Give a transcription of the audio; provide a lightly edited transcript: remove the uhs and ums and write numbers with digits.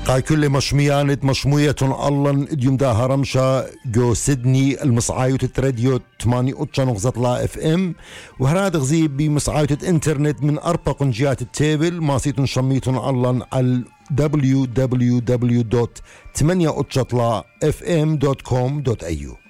قاي كل مشميانة مشموية الله اديوم دا هرمشا جو سيدني المصعايوت راديو 8.9 اف ام وهراد غزيب بمصعايوت انترنت من اربق جهات التابل ماسيتون شميتون الله على www.8.fm.com.au